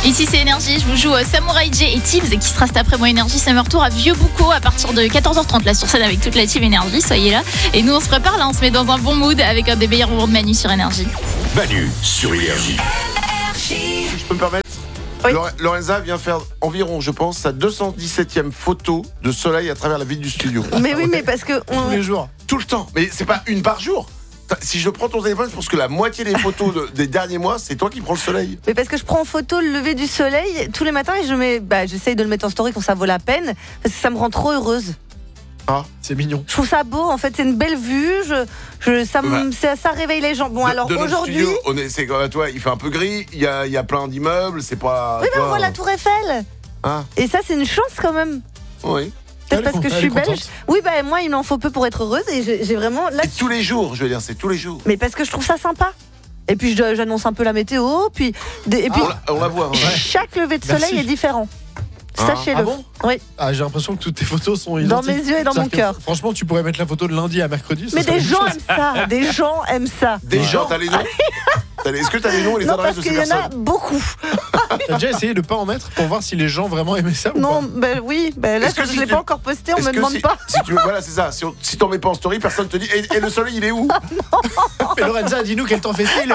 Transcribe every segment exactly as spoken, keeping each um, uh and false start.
Ici c'est Énergie, je vous joue Samurai J et Tibbs qui sera cet après-moi Énergie Summer Tour à Vieux-Boucau à partir de quatorze heures trente là sur scène avec toute la team Énergie, soyez là. Et nous on se prépare là, on se met dans un bon mood avec un des meilleurs moments de Manu sur Énergie. Manu sur Énergie. Si je peux me permettre, oui. Lorenza vient faire environ, je pense, sa deux cent dix-septième photo de soleil à travers la vitre du studio. Mais oui, mais parce que on... tous les jours, tout le temps. Mais c'est pas une par jour. Si je prends ton téléphone, je pense que la moitié des photos de, des derniers mois, c'est toi qui prends le soleil. Mais parce que je prends en photo le lever du soleil tous les matins et je mets, bah, j'essaye de le mettre en story quand ça vaut la peine, parce que ça me rend trop heureuse. Ah, c'est mignon. Je trouve ça beau, en fait, c'est une belle vue. Je, je, ça, me, ça, ça réveille les gens. Bon, de, alors de aujourd'hui. Studio, on est, c'est comme toi, il fait un peu gris. Il y a, il y a plein d'immeubles. C'est pas. Oui, mais on voit la Tour Eiffel. Ah. Et ça, c'est une chance quand même. Oui. Peut-être parce que je suis belge. Oui, bah moi, il m'en faut peu pour être heureuse et j'ai, j'ai vraiment. Là, et tous les jours, je veux dire, c'est tous les jours. Mais parce que je trouve ça sympa. Et puis je, j'annonce un peu la météo, puis des, et puis ah, on, la, on la voit. Ouais. Chaque lever de soleil Merci. Est différent. Sachez-le. Ah bon oui. Ah, j'ai l'impression que toutes tes photos sont identiques. Dans mes yeux et dans mon cœur. Franchement, tu pourrais mettre la photo de lundi à mercredi. Mais des gens aiment ça. Des gens aiment ça. Des gens, t'as les noms. Est-ce que t'as les noms et les non, adresses de ces personnes? Non, parce qu'il y en a beaucoup. T'as déjà essayé de pas en mettre pour voir si les gens vraiment aimaient ça ou non, pas? ben oui. Ben là, je ne si l'ai tu... pas encore posté. On me demande si, pas. Si tu veux, voilà, c'est ça. Si, on, si t'en mets pas en story, personne te dit. Et, et le soleil, il est où? Ah, non. Mais Lorenza, dis-nous quel temps fait-il.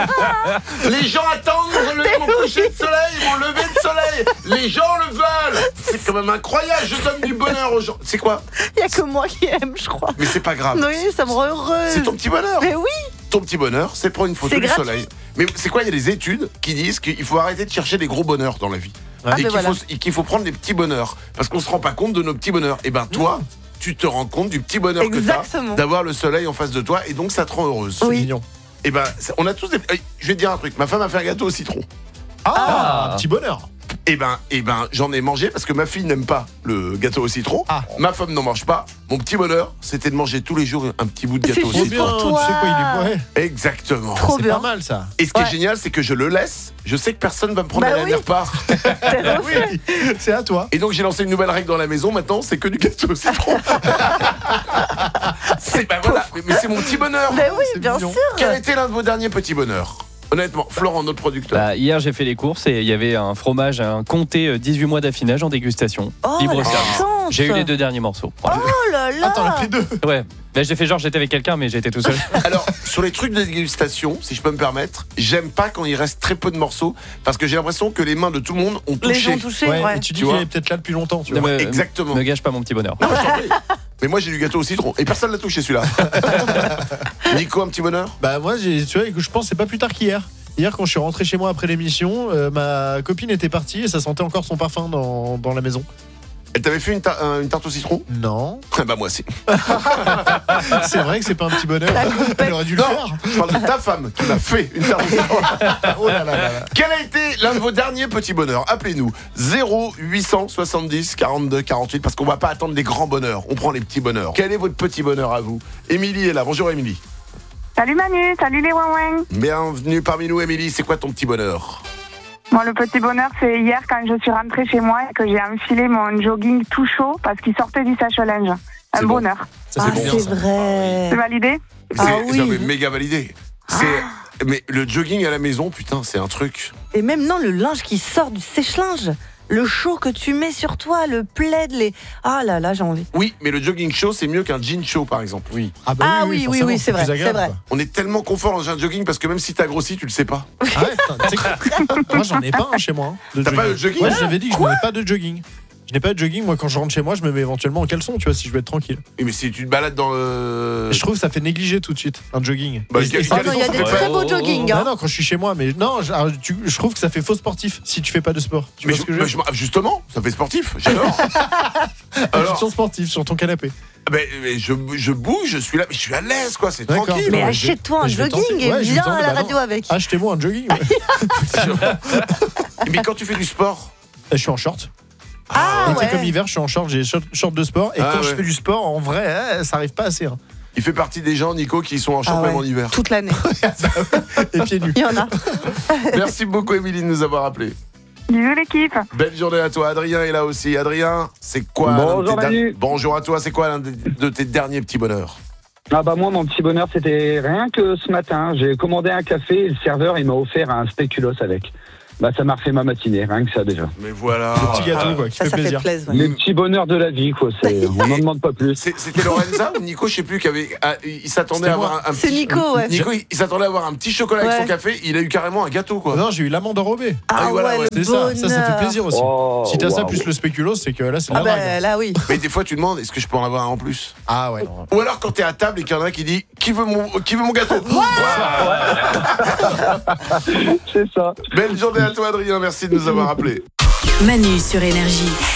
Les gens attendent le, mon oui. coucher de soleil, mon lever de soleil. Les gens le veulent. C'est quand même incroyable. Je donne du bonheur aux gens. C'est quoi? Il y a que moi qui aime, je crois. Mais c'est pas grave. Oui, ça me rend heureuse. C'est ton petit bonheur. Mais oui. Ton petit bonheur, c'est prendre une photo c'est du gratuit. soleil. Mais c'est quoi? Il y a des études qui disent qu'il faut arrêter de chercher des gros bonheurs dans la vie. Ah, et, qu'il voilà. faut, et qu'il faut prendre des petits bonheurs. Parce qu'on se rend pas compte de nos petits bonheurs. Et ben toi, mmh. tu te rends compte du petit bonheur Exactement. que t'as d'avoir le soleil en face de toi. Et donc ça te rend heureuse. Oui. C'est mignon. Et ben on a tous des... Je vais te dire un truc. Ma femme a fait un gâteau au citron. Ah, ah. Un petit bonheur. Eh ben, eh ben, j'en ai mangé parce que ma fille n'aime pas le gâteau au citron. Ah. Ma femme n'en mange pas. Mon petit bonheur, c'était de manger tous les jours un petit bout de gâteau c'est au citron. Pour toi. Tu sais quoi, il est ouais. Exactement. Trop c'est bien. pas mal ça. Et ce qui ouais. est génial, c'est que je le laisse. Je sais que personne va me prendre bah la dernière oui. part. Oui, c'est à toi. Et donc j'ai lancé une nouvelle règle dans la maison. Maintenant, c'est que du gâteau au citron. c'est bah voilà. Mais, mais c'est mon petit bonheur. Bah oui, c'est bien mignon. sûr. Quel a été l'un de vos derniers petits bonheurs? Honnêtement, Florent, notre producteur. Bah, hier, j'ai fait les courses et il y avait un fromage, un comté dix-huit mois d'affinage en dégustation. Oh, libre la service. chance. J'ai eu les deux derniers morceaux. Voilà. Oh là là. Attends, on a pris deux. Ouais. Là, j'ai fait genre j'étais avec quelqu'un, mais j'ai été tout seul. Alors, sur les trucs de dégustation, si je peux me permettre, j'aime pas quand il reste très peu de morceaux parce que j'ai l'impression que les mains de tout le monde ont touché. Les gens touchés, ouais. ouais. Et tu dis tu qu'il vois est peut-être là depuis longtemps. Tu Non, vois. me, Exactement. Me gâche pas mon petit bonheur. Non, mais moi j'ai du gâteau au citron et personne l'a touché celui-là. Nico, un petit bonheur? Bah moi, j'ai, tu vois, je pense que c'est pas plus tard qu'hier. Hier, quand je suis rentré chez moi après l'émission, euh, ma copine était partie et ça sentait encore son parfum dans, dans la maison. Elle t'avait fait une, ta- une tarte au citron? Non. Bah moi aussi. C'est vrai que c'est pas un petit bonheur. Elle aurait dû Non, le faire. je parle de ta femme qui m'a fait une tarte au citron. Oh là là là là. Quel a été l'un de vos derniers petits bonheurs? Appelez-nous zéro huit cent soixante-dix quarante-deux quarante-huit parce qu'on va pas attendre les grands bonheurs, on prend les petits bonheurs. Quel est votre petit bonheur à vous? Émilie est là, bonjour Émilie. Salut Manu, salut les ouin-ouin. Bienvenue parmi nous Émilie, c'est quoi ton petit bonheur? Moi, le petit bonheur, c'est hier quand je suis rentrée chez moi et que j'ai enfilé mon jogging tout chaud parce qu'il sortait du sèche-linge. Un C'est bon. bonheur. Ça, Ah, c'est bien, c'est ça. vrai. C'est validé? C'est, Ah oui. non, mais méga validé. C'est, mais le jogging à la maison, putain, c'est un truc. Et même non, le linge qui sort du sèche-linge. Le chaud que tu mets sur toi, le plaid, les... Ah là là, j'ai envie. Oui, mais le jogging chaud, c'est mieux qu'un jean chaud, par exemple. Oui. Ah, bah Ah oui, oui, forcément, oui, c'est vrai, plus agréable, c'est vrai. quoi. On est tellement confort dans un jogging parce que même si t'as grossi, tu le sais pas. Ah ouais, putain, tu sais que- moi j'en ai pas un chez moi. Hein, de T'as pas de jogging? Ouais, j'avais dit que je n'avais pas de jogging. Je n'ai pas de jogging, moi quand je rentre chez moi, je me mets éventuellement en caleçon, tu vois, si je veux être tranquille. Oui, mais si tu te balades dans le. Je trouve que ça fait négliger tout de suite un jogging. Bah, Et- quel- et- Ah quel- non, il y a des Ouais. très beaux jogging. Non, Hein. non, quand je suis chez moi, mais non, je, alors, tu- je trouve que ça fait faux sportif si tu fais pas de sport. Tu Mais vois je- ce que je bah, veux je dire? m'en- justement, ça fait sportif, j'adore. Alors, Sur sportif, sur ton canapé. mais, mais je, je bouge, je suis là, mais je suis à l'aise, quoi, c'est D'accord. tranquille. Mais Non, achète-toi je- un je vais jogging tenter. et Ouais, je vais viens tenter, à la bah non. radio avec. Achetez-moi un jogging. ouais. Mais quand tu fais du sport, Je suis en short. Ah Et tu sais, ouais. comme hiver, je suis en short, j'ai short, short de sport. Et Ah quand ouais. je fais du sport, en vrai, eh, ça arrive pas assez. Hein. il fait partie des gens, Nico, qui sont en short Ah ouais. même en hiver. Toute l'année. Et pieds nus. Il y en a. Merci beaucoup, Émilie, de nous avoir appelés. Bisous l'équipe. Belle journée à toi. Adrien est là aussi. Adrien, c'est quoi Bonjour, l'un de tes Manu. der- Bonjour à toi, c'est quoi l'un de de tes derniers petits bonheurs? Ah bah moi, mon petit bonheur, c'était rien que ce matin. J'ai commandé un café et le serveur, il m'a offert un spéculoos avec. bah ça m'a refait ma matinée, rien que ça déjà. Mais voilà. Le petit gâteau, quoi, qui Ça, fait ça fait plaisir. plaisir. ouais. Les petits bonheurs de la vie, quoi. C'est... On n'en demande pas plus. C'est- C'était Lorenza ou Nico, je sais plus, qui avait. ah, il s'attendait C'était à avoir moi. un, un C'est petit. Nico, ouais. Nico, il, il s'attendait à avoir un petit chocolat avec Ouais. son café. Il a eu carrément un gâteau, quoi. Non, j'ai eu l'amande enrobée. Ah Ah, voilà, ouais, ouais, le C'est ça, ça, ça fait bonheur. plaisir aussi. Oh, Si t'as ça waouh. plus le spéculoos, c'est que là, c'est de Ah la drague. bah là oui. Mais des fois, tu demandes, est-ce que je peux en avoir un en plus? Ah ouais, non. Ou alors quand t'es à table et qu'il y en a un qui dit, qui veut mon, qui veut mon gâteau? C'est ça. Belle journée à toi, Adrien. Merci de nous avoir appelés. Manu sur Énergie.